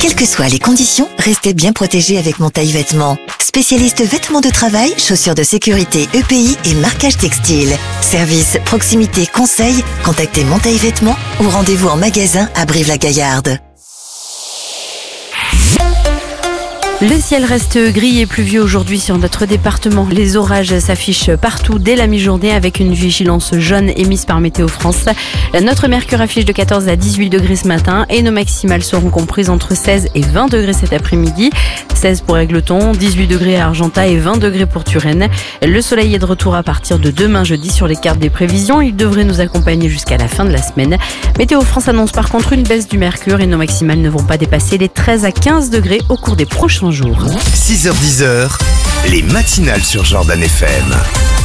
Quelles que soient les conditions, restez bien protégés avec Montaille Vêtements. Spécialiste vêtements de travail, chaussures de sécurité EPI et marquage textile. Service, proximité, conseil, contactez Montaille Vêtements ou rendez-vous en magasin à Brive-la-Gaillarde. Le ciel reste gris et pluvieux aujourd'hui sur notre département. Les orages s'affichent partout dès la mi-journée avec une vigilance jaune émise par Météo France. Notre mercure affiche de 14 à 18 degrés ce matin et nos maximales seront comprises entre 16 et 20 degrés cet après-midi. 16 pour Égletons, 18 degrés à Argentat et 20 degrés pour Turenne. Le soleil est de retour à partir de demain jeudi sur les cartes des prévisions. Il devrait nous accompagner jusqu'à la fin de la semaine. Météo France annonce par contre une baisse du mercure et nos maximales ne vont pas dépasser les 13 à 15 degrés au cours des prochains jours. 6h-10h, les matinales sur Jordan FM.